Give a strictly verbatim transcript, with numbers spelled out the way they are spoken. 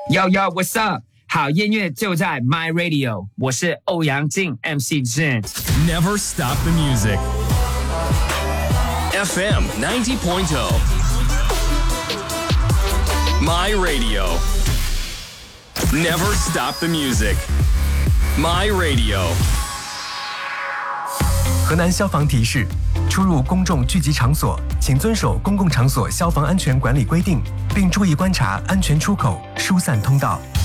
Yo yo, what's up？ 好音乐就在 My Radio， 我是欧阳靖 M C Jin。Never stop the music. F M ninety point oh. My Radio. Never stop the music. My Radio. 河南消防提示：出入公众聚集场所，请遵守公共场所消防安全管理规定，并注意观察安全出口、疏散通道。